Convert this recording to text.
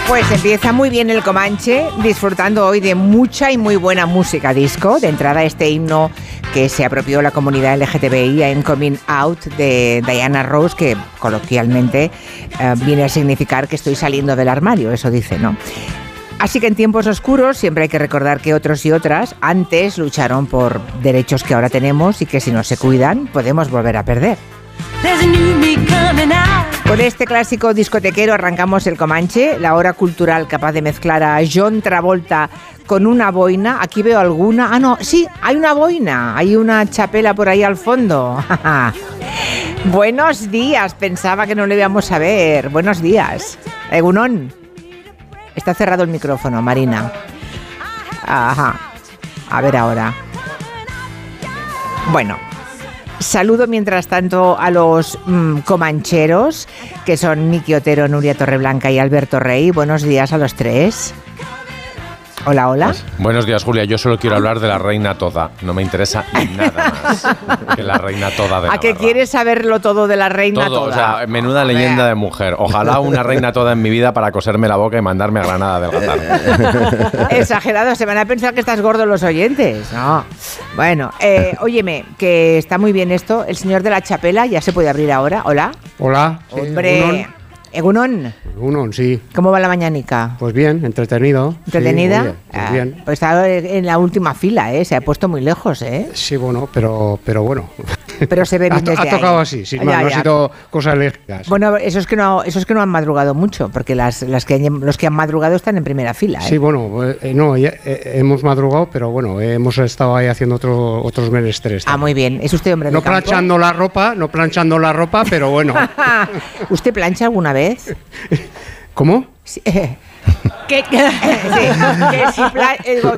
Pues empieza muy bien el Comanche, disfrutando hoy de mucha y muy buena música disco. De entrada, este himno que se apropió la comunidad LGTBI, I'm Coming Out, de Diana Ross, que coloquialmente viene a significar que estoy saliendo del armario, eso dice, ¿no? Así que en tiempos oscuros siempre hay que recordar que otros y otras antes lucharon por derechos que ahora tenemos y que si no se cuidan podemos volver a perder. Con este clásico discotequero arrancamos el Comanche, la hora cultural capaz de mezclar a John Travolta con una boina. Aquí veo alguna. Ah, no, sí, hay una boina, hay una chapela por ahí al fondo. Buenos días, pensaba que no le íbamos a ver. Buenos días. Egunon. Está cerrado el micrófono, Marina. Ajá. A ver ahora. Bueno. Saludo mientras tanto a los comancheros, que son Miki Otero, Nuria Torreblanca y Alberto Rey. Buenos días a los tres. Hola, hola. Buenos días, Julia. Yo solo quiero hablar de la reina toda. No me interesa nada más que la reina toda de Navarra. ¿A qué quieres saberlo todo de la reina todo, toda? O sea, menuda leyenda de mujer. Ojalá una reina toda en mi vida para coserme la boca y mandarme a Granada del Qatar. Exagerado, se van a pensar que estás gordo los oyentes. No. Bueno, óyeme, que está muy bien esto. El señor de la chapela ya se puede abrir ahora. Hola. Hola. Hombre. Egunon. Egunon, sí. ¿Cómo va la mañanica? Pues bien, entretenido. ¿Entretenida? Sí, oye, pues bien. Pues está en la última fila, ¿eh? Se ha puesto muy lejos, ¿eh? Sí, bueno, pero bueno. Pero se ve bien desde Ha tocado ahí. así, sin más, no ha sido cosas alérgicas. Bueno, eso es que no han madrugado mucho, porque los que han madrugado están en primera fila, ¿eh? Sí, bueno, hemos madrugado, pero bueno, hemos estado ahí haciendo otros menesteres. Ah, muy bien. ¿Es usted hombre de campo? No planchando la ropa, pero bueno. ¿Usted plancha alguna vez? ¿Cómo? Sí, que